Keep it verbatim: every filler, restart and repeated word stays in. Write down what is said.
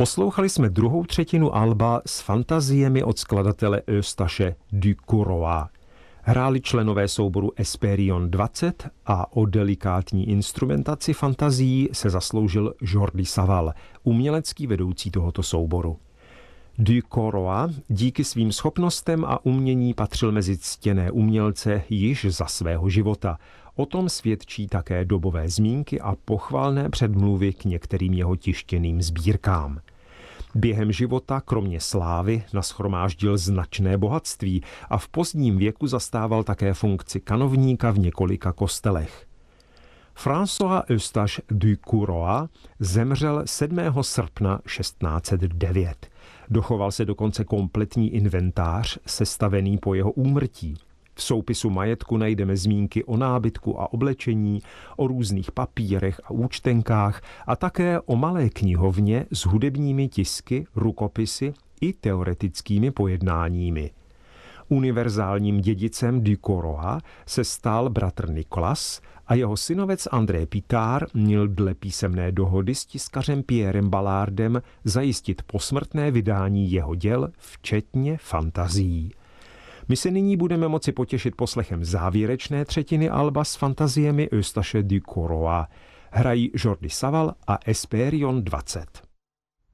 Poslouchali jsme druhou třetinu alba s fantaziemi od skladatele Eustache Ducouroa. Hráli členové souboru Hesperion dvacet a o delikátní instrumentaci fantazií se zasloužil Jordi Savall, umělecký vedoucí tohoto souboru. Ducouroa díky svým schopnostem a umění patřil mezi ctěné umělce již za svého života. O tom svědčí také dobové zmínky a pochvalné předmluvy k některým jeho tištěným sbírkám. Během života kromě slávy nashromáždil značné bohatství a v pozdním věku zastával také funkci kanovníka v několika kostelech. François Eustache Ducouroa zemřel sedmého srpna šestnáct set devět. Dochoval se dokonce kompletní inventář sestavený po jeho úmrtí. V soupisu majetku najdeme zmínky o nábytku a oblečení, o různých papírech a účtenkách a také o malé knihovně s hudebními tisky, rukopisy i teoretickými pojednáními. Univerzálním dědicem Ducouroa se stal bratr Nicolas a jeho synovec André Pitard měl dle písemné dohody s tiskařem Pierrem Ballardem zajistit posmrtné vydání jeho děl, včetně fantazií. My se nyní budeme moci potěšit poslechem závěrečné třetiny alba s fantaziemi Eustache Ducouroa. Hrají Jordi Savall a Hesperion dvacet.